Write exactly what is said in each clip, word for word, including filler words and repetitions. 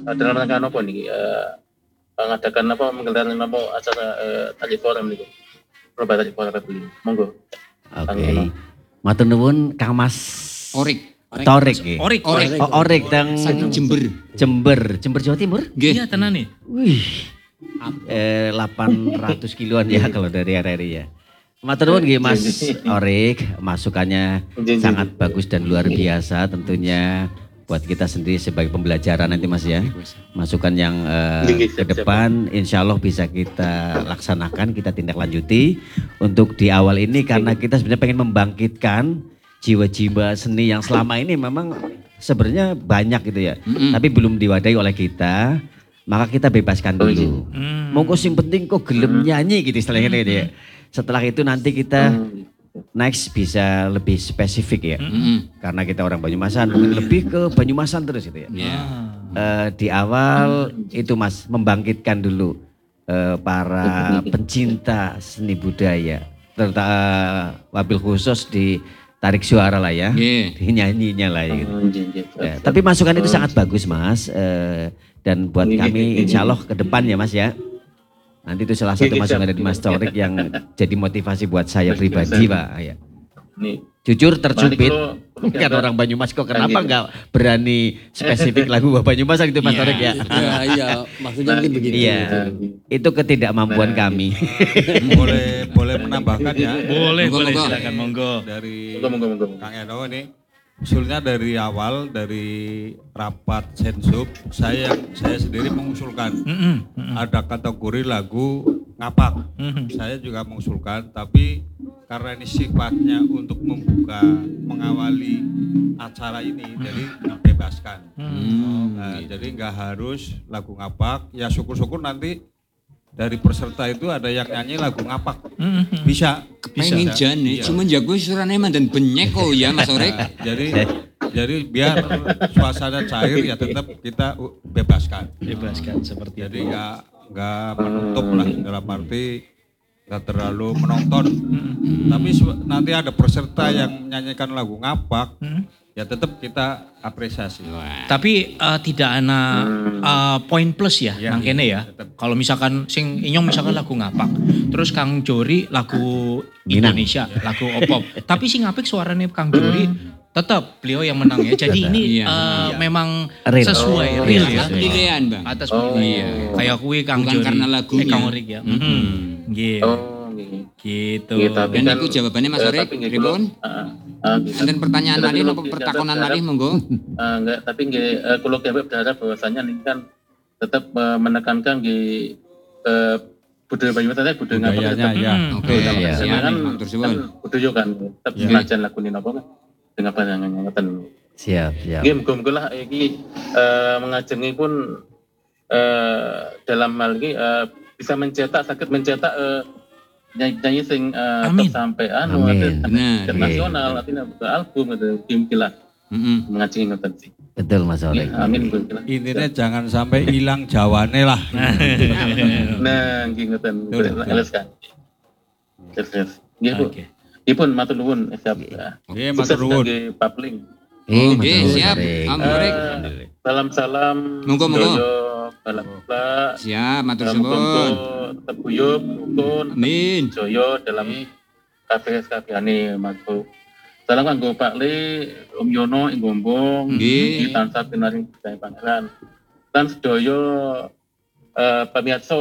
dalam rangka apa nih? Uh, mengadakan apa menggelar apa acara uh, tadi forum nih. Proba tadi forum beli. Monggo. Oke. Okay. Matur nuwun Kang Mas Orik. Torik nggih. Orik, orik. Oh, Orik teng Jember. Jember, Jember Jawa Timur? Iya tenan nih. Wih. Eh, delapan ratus kiloan ya kalau dari R R I ya. Matur nuwun nggih Mas Orik, masukannya sangat bagus dan luar biasa tentunya buat kita sendiri sebagai pembelajaran nanti Mas ya. Masukan yang uh, ke depan insya Allah bisa kita laksanakan, kita tindak lanjuti untuk di awal ini karena kita sebenarnya pengen membangkitkan jiwa-jiwa seni yang selama ini memang sebenarnya banyak gitu ya. Mm-hmm. Tapi belum diwadahi oleh kita, maka kita bebaskan dulu. Mm. Monggo sing penting kok gelem nyanyi gitu istilahnya gitu ya. Setelah itu nanti kita next bisa lebih spesifik ya, mm-hmm. karena kita orang Banyumasan mungkin lebih ke Banyumasan terus gitu ya. Yeah. Uh, di awal itu Mas membangkitkan dulu uh, para pencinta seni budaya, terutama wabil khusus di tarik suara lah ya, yeah. di nyanyinya lah ya. Gitu. Ya, tapi masukan itu sangat bagus Mas, uh, dan buat kami insya Allah ke depan ya Mas ya. Nanti itu salah satu masukan dari Mas Torik yang jadi motivasi buat saya pribadi Pak. Ya. Jujur tercubit, kan orang Banyumas kok kenapa enggak berani spesifik lagu Banyumas gitu Mas Torik ya. Iya, iya, maksudnya mungkin begitu. Iya, itu ketidakmampuan kami. boleh boleh menambahkan ya. Boleh, boleh silakan monggo. Dari Kang Eno ini. Usulnya dari awal, dari rapat Sensub, saya saya sendiri mengusulkan mm-hmm. Mm-hmm. ada kategori lagu ngapak. Mm-hmm. Saya juga mengusulkan, tapi karena ini sifatnya untuk membuka, mengawali acara ini, mm-hmm. jadi bebaskan. Mm-hmm. Nah, gitu. Jadi nggak harus lagu ngapak, ya syukur-syukur nanti dari peserta itu ada yang nyanyi lagu ngapak. Mm-hmm. Bisa. Pengen jane, cuma jago surane mandan benyek kok ya Mas Orik. jadi jadi biar suasana cair ya tetap kita bebaskan. Bebaskan seperti jadi itu. Jadi nggak nggak menutup lah dalam arti nggak terlalu menonton. Mm-hmm. Tapi nanti ada peserta yang nyanyikan lagu ngapak. Mm-hmm. Ya tetap kita apresiasi. Wah. Tapi uh, tidak ada uh, poin plus ya, ya nang kene ya. Kalau misalkan sing Inyong misalkan lagu ngapak, terus Kang Jori lagu Indonesia, ya. lagu opop. Tapi sing apik suaranya Kang Jori tetap beliau yang menang ya. Jadi ini iya, uh, iya. memang real. sesuai oh, real ya. Atas pilihan Bang. Atas pilihan. Oh, iya. Kayak kuwi Kang Bukan Jori. karena lagunya. Eh, Kang Orik ya. Mm -hmm. Gitu. Oh. Gitu. gitu. Dan kan, itu jawabannya Mas Orik, Ribon? Dan pertanyaan tadi, nopo pertakonan tadi monggo? Uh, enggak, tapi nggih uh, kula berharap bahwasanya ini kan tetap uh, menekankan di uh, budaya Banyumas tadi budaya budayanya ya. Oke, ya. Kan budaya kan tetap senajan lagu ini napa dengan pandangannya ngoten. Siap, siap. Nggih muga-muga lah iki uh, mengajengi pun uh, dalam hal ini uh, bisa mencetak sakit mencetak uh, nyanyi sing uh, sampai anu ada internasional artinya album ada tim kilah mengajengi ngoten sih. Betul Mas Orik. Amin. Intinya jangan sampai hilang jawane lah. Nah, nggih ngoten. Terus kan. Terus. Nggih Bu. Ipun matur nuwun siap. Nggih matur nuwun. Papling. Oke, siap. Amrek. Salam-salam. Monggo-monggo. Bala-bala. Siap, matur suwun. Tetap guyub, rukun, amin. Joyo dalam K P S K P ane Mas Bu. Salam kanggo Pak Le, Om Yono ing Gombong, iki tansah pinaring budaya pangeran. Lan sedaya eh pamirsa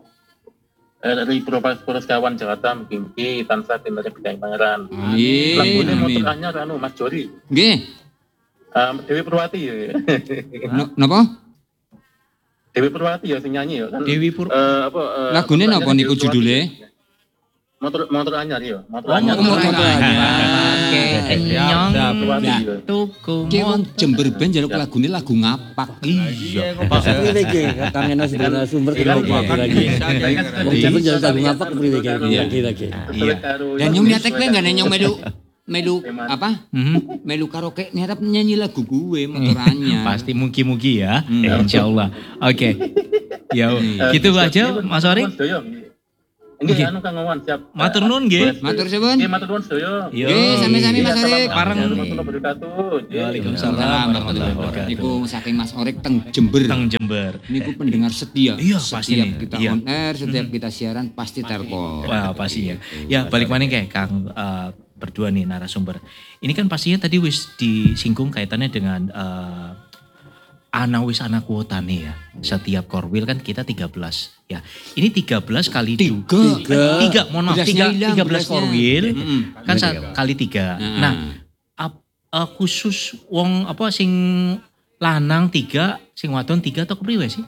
dari Provinsi Kawan Jakarta mugi-mugi tansah pinaring budaya pangeran. Amin. Lagune motor anyar anu Mas Jori. Nggih. Um, Dewi Purwati ya. Napa? Dewi Purwati ya sing nyanyi ya kan. Dewi Pur. Uh, apa uh, lagune napa niku judule? Motor motor anyar ya, motor oh, anyar. Motor anyar. Oke, Enyong tuku motor. Jember Ben jaluk lagune lagu ngapak. Iya, kok Pak. Priwe iki? Kang Eno sedana sumber lagi. Wong Jember jaluk lagu ngapak priwe iki? Lagi-lagi. Iya. Dan nyong nyatek kowe enggak nyong melu melu apa? Mm-hmm. Melu karaoke nyarap nyanyi lagu gue motorannya. Pasti mugi-mugi ya. Mm. Insyaallah. Oke. Okay. Ya, gitu aja Mas Orik. Nggih anu Kang Wawan siap. Matur nuwun nggih. Matur suwun. Nggih matur nuwun sedaya. Nggih sami-sami Mas Orik. Parang Waalaikumsalam warahmatullahi wabarakatuh. Niku saking Mas Orik teng Jember. Teng Jember. Niku pendengar setia. Iya, pasti setiap nih. kita Iya. on air, setiap kita siaran pasti telepon. Wah pastinya. Ya balik mana kayak Kang uh, berdua nih narasumber. Ini kan pastinya tadi wis disinggung kaitannya dengan uh, ana wis ana kuotane ya. Setiap korwil kan kita tiga belas ya. Ini tiga belas kali du- Tiga. eh, tiga, mohon maaf, Belasnya tiga, hilang, tiga belas belasnya. korwil Mm-mm. kan sa- kali tiga. Nah. Nah, ap- eh, khusus wong apa sing lanang tiga, sing wadon tiga atau kepriwe sih?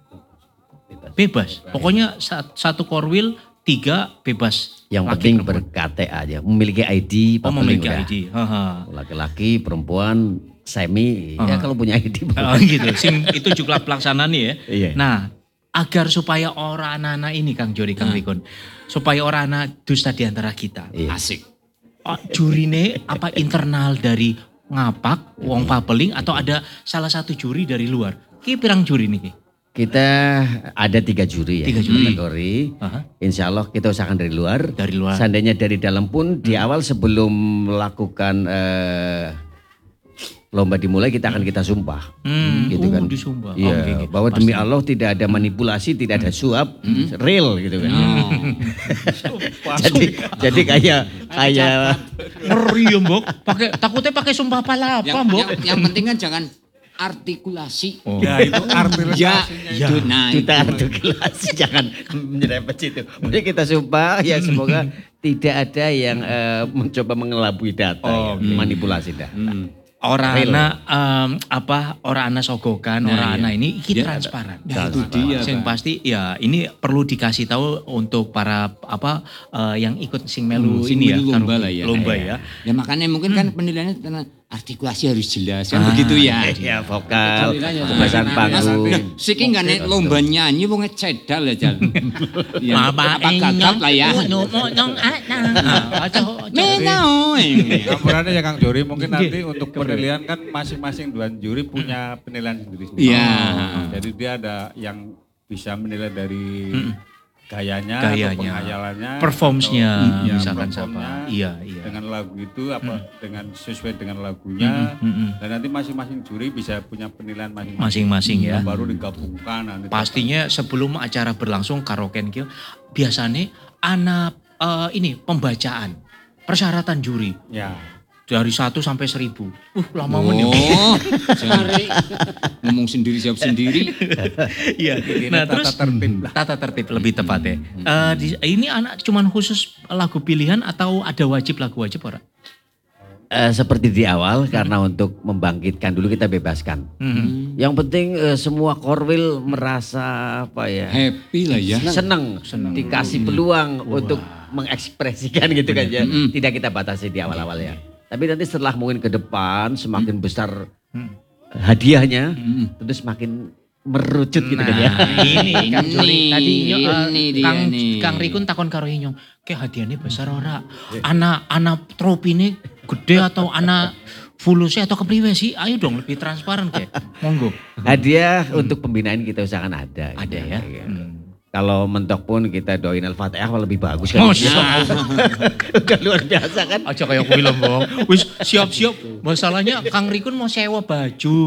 Bebas. Pokoknya sa- satu korwil tiga bebas. Yang Laki penting perempuan. ber-K T A aja, memiliki I D, Oh papeling memiliki udah. I D. Haha. Laki-laki, perempuan, semi, ya Ah. kalau punya I D. Oh gitu. Sing itu juga pelaksanaan ya. Iya. Nah, agar supaya orang anak-anak ini Kang Jori, Kang Rikon, supaya orang anak dusta di antara kita. Iya. Asik. Oh, jurine apa internal dari ngapak, wong papeling atau ada salah satu juri dari luar? Ki pirang juri nih? Ki? Kita ada tiga juri ya, Tiga juri. kategori. Aha. Insya Allah kita usahakan dari luar. Dari luar. Seandainya dari dalam pun di awal sebelum melakukan eh, lomba dimulai kita akan kita sumpah. Hmm, Gitu uh, kan. disumpah. Oh, Iya, oke, oke. bahwa demi Pasti. Allah tidak ada manipulasi, tidak ada suap, real gitu kan. Oh. jadi jadi kayak kayak Ngeri ya, Mbok. Pakai takutnya pakai sumpah palapa, Yang, Mbok. yang, yang penting kan jangan artikulasi. Oh. Ya itu Ya, artikulasinya Ya. itu. Nah, kita itu. artikulasi jangan menyerempet situ. Mungkin kita sumpah ya semoga tidak ada yang eh, mencoba mengelabui data, Oh, ya, manipulasi data. Orang Real. anak em, apa orang anak sogokan, Nah, orang iya. anak ini kita Ya, transparan. Nah, itu dia. Sing Pak. pasti ya ini perlu dikasih tahu untuk para apa eh, yang ikut sing melu Hmm, sing ini ya melu lomba karaoke. lah ya. Lomba Iya. ya. Ya makanya mungkin kan penilaiannya karena artikulasi harus jelas kan Ah, begitu ya. Ya vokal, Ceritanya, kebebasan Mas, panggung. Siki nggak nih lomba nyanyi wong cedal ya Jal. Ya, Mama apa gagap lah ya. nyong anak. Menau. Gambarannya ya Kang Jori, mungkin Oke. nanti untuk penilaian kan masing-masing dua juri punya penilaian sendiri-sendiri. Iya. Jadi dia ada yang bisa menilai dari gayanya, Gayanya. atau penghayalannya, Performance-nya, atau, ya, misalkan performnya siapa. Iya, iya. Dengan lagu itu apa dengan sesuai dengan lagunya. Mm, mm, mm. Dan nanti masing-masing juri bisa punya penilaian masing-masing. Masing-masing ya. Nah, baru digabungkan nanti. Pastinya sebelum acara berlangsung karaoke ki biasanya anak eh, ini pembacaan persyaratan juri Ya. dari satu sampai seribu. Uh lama banget. Oh, jangan ngomong sendiri siap sendiri. Iya. Nah terus tata tertib lah. tata tertib lebih tepatnya. Eh, di- ini anak cuman khusus lagu pilihan atau ada wajib lagu wajib orang? Eh, seperti di awal karena untuk membangkitkan dulu kita bebaskan. Hmm. Yang penting eh, semua korwil merasa apa ya? Happy lah ya. Senang, dikasih peluang untuk mengekspresikan gitu kan ya. Tidak kita batasi di awal-awal ya. Tapi nanti setelah mungkin ke depan semakin besar hadiahnya, tentu semakin merucut gitu kan ya. Nah, ini Kang Jori Ini, tadi nyo, eh, ini dia Kang nih. Kang Rikun takon karo Inyong, "Ke hadiahnya besar ora? Anak anak tropine gede atau anak fulusnya atau kepriwe sih? Ayo dong lebih transparan kayak. Monggo." Hadiah untuk pembinaan kita usahakan ada. gitu. Ada ya. Iya. Hmm. Kalau mentok pun kita doain Al-Fatihah lebih bagus kan. Oh, siap. Udah luar biasa kan. Aja kayak aku bilang, Bang. Wis siap-siap. Masalahnya Kang Rikun mau sewa baju.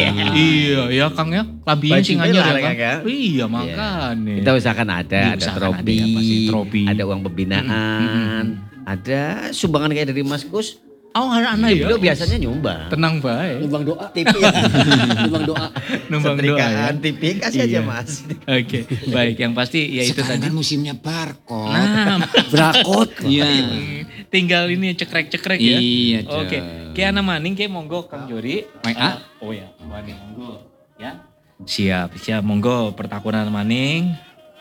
Iya, ya Kang ya. Lambinya Baju sing anyar merah, ya, Kang. Kang, ya? Iya, makanya. Kita usahakan ada, ada Diusahakan trofi, ada ya, pasti, trofi. ada uang pembinaan, ada sumbangan kayak dari Mas Kus. Oh, anak ya. Beliau biasanya nyumbang. Tenang baik. Numbang doa. T V, Numbang doa. Numbang doa ya. setrikaan T V kasih aja Iya. Mas. Oke, baik. Yang pasti ya itu Sekarang tadi. kan musimnya barcode. Nah, Brakot. Iya. tinggal ini cekrek-cekrek ya. Iya, Oke, Jon. Ki ana maning ki monggo Kang Jori. Main A? Oh ya, maning monggo ya. Siap, siap monggo pertakuran maning.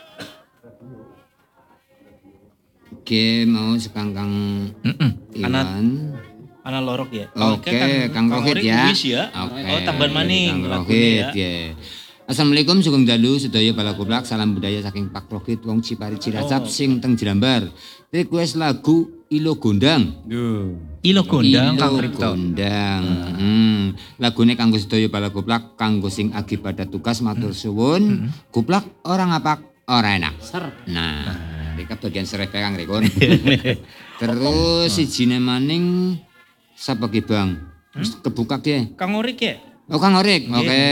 Oke, mau sekangkang Heeh. Ana Iwan. ana lorok ya. Oke, Kang Rohit ya. Wis ya. Oke. Oh, tambahan maning Kang lagune Rohit ya. Assalamualaikum sugeng dalu sedaya bala kublak salam budaya saking Pak Rohit wong Cipari Cilacap Oh. sing teng Jelambar. Request lagu Ilo Gondang. Duh. Ilo gondang Ilo Kang Ripto. Gondang. Hmm. Lagune kanggo sedaya bala kublak kanggo sing agi pada tugas matur suwun. Kublak orang ngapak ora enak. Nah, mereka bagian serep Kang Rekon. Terus sijine maning sapa ki Bang? Wis kebuka ki. Kang Orik ya? Oh Kang Orik. Oke.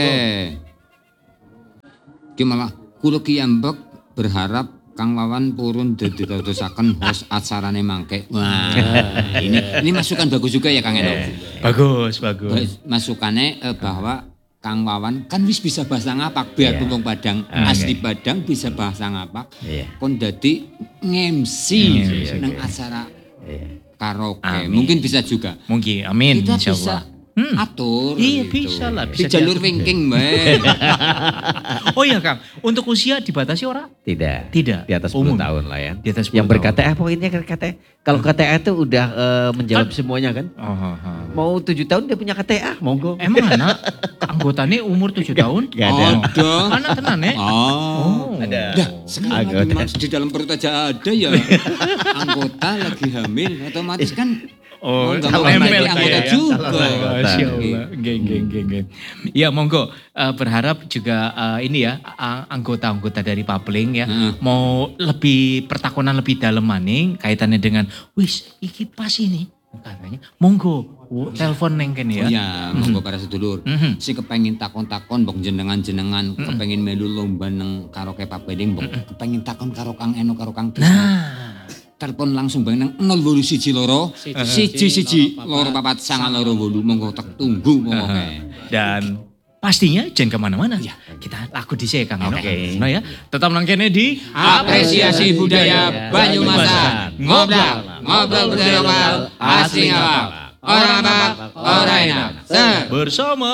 Ki malah kula ki ambek berharap Kang Wawan purun dadi dadosaken host acarane mangke. Wah, ini ini masukan bagus juga ya Kang Eno. Bagus, bagus. Masukannya eh, bahwa Kang Wawan kan wis bisa bahasa ngapak biar Iya. wong Padang Ah, asli oke. Padang bisa bahasa ngapak. Iya. Kon dadi nge-M C Iya, nang oke. acara Iya. karaoke. Amin. Mungkin bisa juga. Mungkin, amin Kita insya bisa Allah. Hmm. atur. Iya gitu. bisa lah. Di Bisa jalur diatur. wingking, Mbak. Oh iya Kang, untuk usia dibatasi orang? Tidak. Tidak. Di atas sepuluh Umum. tahun lah ya. Di atas sepuluh Yang ber-K T A poinnya kan K T A. Kalau K T A itu udah eh, menjawab semuanya kan. Oh, oh, oh. Mau tujuh tahun dia punya K T A, monggo. Emang anak anggotanya umur tujuh tahun? Gak ada. Ada. Anak tenan ya? Oh. Ada. Dah, sekarang lagi Anggota. mas di dalam perut aja ada ya. Anggota lagi hamil, otomatis kan Oh, nggak kalau mau embel menjadi anggota ya. juga. Masya Allah. Geng, geng, geng, geng. Ya monggo, eh, berharap juga eh, ini ya a- anggota-anggota dari Papling ya Hmm. mau lebih pertakonan lebih dalam maning kaitannya dengan wis iki pas ini katanya monggo wo, telepon neng kene ya. Oh ya, monggo para sedulur. Mhm. Si kepengin takon-takon mbok jenengan-jenengan kepengin melu lomba nang karaoke Papling, mbok kepengin takon karo Kang Eno karo Kang Tisna. Nah, Telepon langsung bang nang nol wolu siji loro siji siji loro papat sanga loro wolu, monggo tak tunggu monggo. dan pastinya jangan kemana-mana. Kita laku di sini Kang Eno. Oke. Nah ya, tetap nang kene di Apresiasi budaya Banyumasan. Ngobrol, ngobrol budaya lokal asli ngawak. Orang apa? Orang enak. Ser. bersama